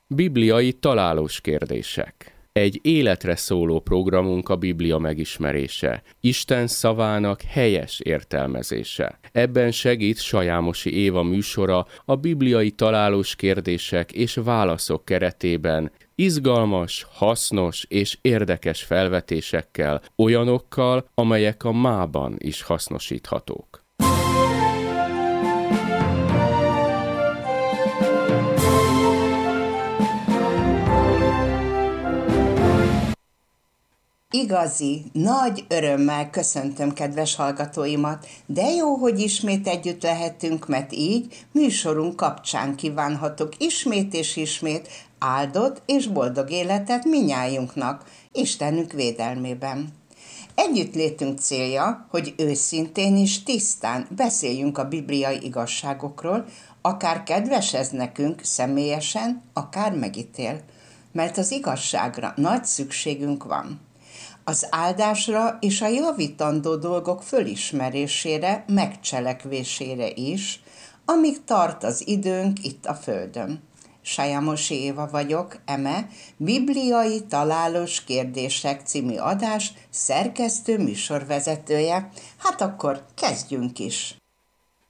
Bibliai találós kérdések. Egy életre szóló programunk a Biblia megismerése, Isten szavának helyes értelmezése. Ebben segít Sajámosi Éva műsora a bibliai találós kérdések és válaszok keretében, izgalmas, hasznos és érdekes felvetésekkel, olyanokkal, amelyek a mában is hasznosíthatók. Igazi, nagy örömmel köszöntöm kedves hallgatóimat, de jó, hogy ismét együtt lehetünk, mert így műsorunk kapcsán kívánhatok ismét és ismét áldott és boldog életet minnyájunknak, Istenünk védelmében. Együttlétünk célja, hogy őszintén és tisztán beszéljünk a bibliai igazságokról, akár kedves ez nekünk személyesen, akár megítél, mert az igazságra nagy szükségünk van. Az áldásra és a javítandó dolgok fölismerésére, megcselekvésére is, amíg tart az időnk itt a földön. Sajámosi Éva vagyok, eme Bibliai találós kérdések című adás szerkesztő műsorvezetője. Hát akkor kezdjünk is!